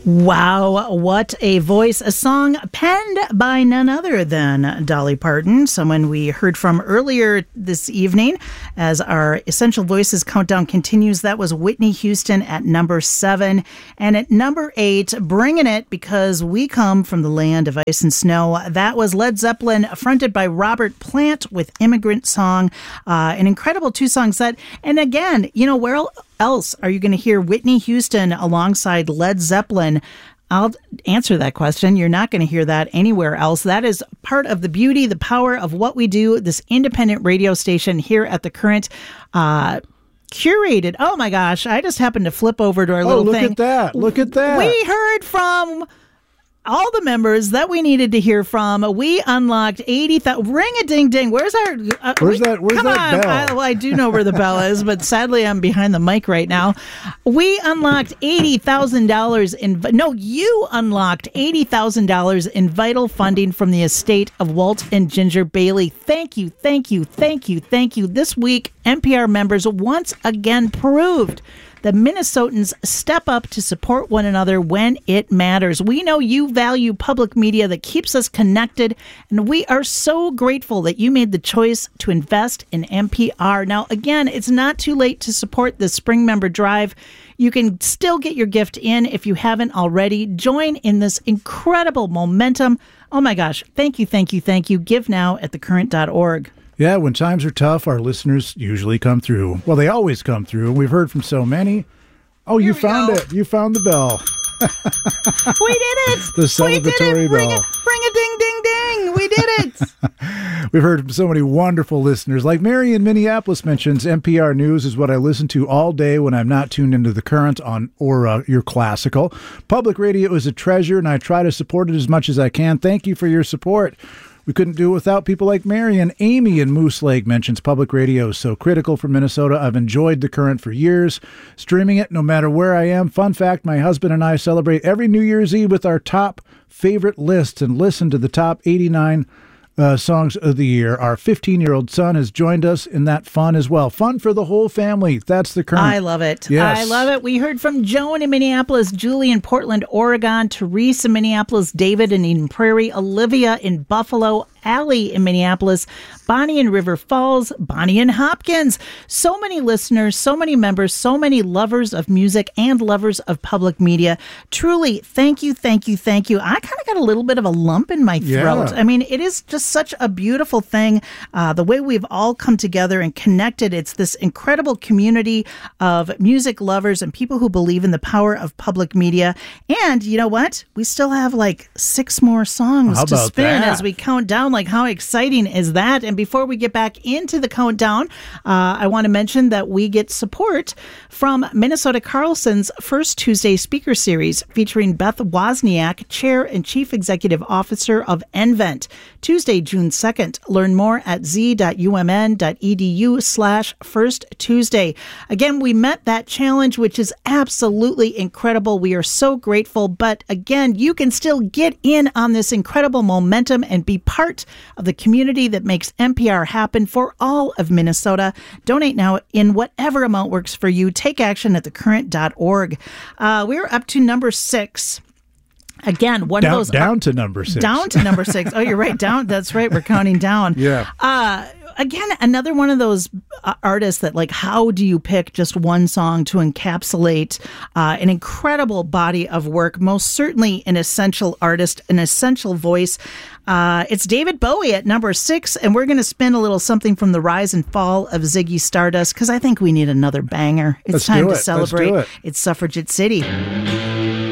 Wow, what a voice. A song penned by none other than Dolly Parton, someone we heard from earlier this evening as our Essential Voices countdown continues. That was Whitney Houston at number 7. And at number 8, bringing it because we come from the land of ice and snow, that was Led Zeppelin, fronted by Robert Plant with Immigrant Song. An incredible 2-song set. And again, you know, where else are you going to hear Whitney Houston alongside Led Zeppelin? I'll answer that question. You're not going to hear that anywhere else. That is part of the beauty, the power of what we do, this independent radio station here at The Current. Curated. Oh my gosh, I just happened to flip over to our little look thing. Look at that. Look at that. We heard from all the members that we needed to hear from. We unlocked 80,000. Ring a ding ding. Where's our? Where's that bell? I do know where the bell is, but sadly I'm behind the mic right now. We unlocked $80,000 in. No, you unlocked $80,000 in vital funding from the estate of Walt and Ginger Bailey. Thank you, thank you, thank you, thank you. This week, NPR members once again proved that Minnesotans step up to support one another when it matters. We know you value public media that keeps us connected, and we are so grateful that you made the choice to invest in NPR. Now, again, it's not too late to support the Spring Member Drive. You can still get your gift in if you haven't already. Join in this incredible momentum. Oh my gosh, thank you, thank you, thank you. Give now at thecurrent.org. Yeah, when times are tough, our listeners usually come through. Well, they always come through. We've heard from so many. Oh, you found it. You found the bell. We did it. The celebratory bell. Bring a ding, ding, ding. We did it. We've heard from so many wonderful listeners. Like Mary in Minneapolis mentions, NPR News is what I listen to all day when I'm not tuned into The Current or your classical. Public radio is a treasure, and I try to support it as much as I can. Thank you for your support. We couldn't do it without people like Mary. And Amy in Moose Lake mentions public radio is so critical for Minnesota. I've enjoyed The Current for years, streaming it no matter where I am. Fun fact, my husband and I celebrate every New Year's Eve with our top favorite lists and listen to the top 89 songs of the year. Our 15-year-old son has joined us in that fun as well. Fun for the whole family. That's The Current. I love it. Yes. I love it. We heard from Joan in Minneapolis, Julie in Portland, Oregon, Therese in Minneapolis, David in Eden Prairie, Olivia in Buffalo, Allie in Minneapolis, Bonnie in River Falls, Bonnie in Hopkins. So many listeners, so many members, so many lovers of music and lovers of public media. Truly, thank you, thank you, thank you. I kind of got a little bit of a lump in my throat. Yeah. I mean, it is just such a beautiful thing. The way we've all come together and connected. It's this incredible community of music lovers and people who believe in the power of public media. And you know what? We still have like 6 more songs to spin as we count down. Like, how exciting is that? And before we get back into the countdown, I want to mention that we get support from Minnesota Carlson's First Tuesday Speaker Series featuring Beth Wozniak, Chair and Chief Executive Officer of nVent. Tuesday, June 2nd. Learn more at z.umn.edu/First Tuesday. Again, we met that challenge, which is absolutely incredible. We are so grateful. But again, you can still get in on this incredible momentum and be part of the community that makes NPR happen for all of Minnesota. Donate now in whatever amount works for you. Take action at thecurrent.org. We're up to number 6. Again, one of those down to number 6. Down to number 6. Oh, you're right. Down. That's right. We're counting down. Yeah. Again, another one of those artists that, like, how do you pick just one song to encapsulate an incredible body of work? Most certainly an essential artist, an essential voice. It's David Bowie at number 6, and we're going to spin a little something from the rise and fall of Ziggy Stardust because I think we need another banger. It's time to celebrate. It's Suffragette City.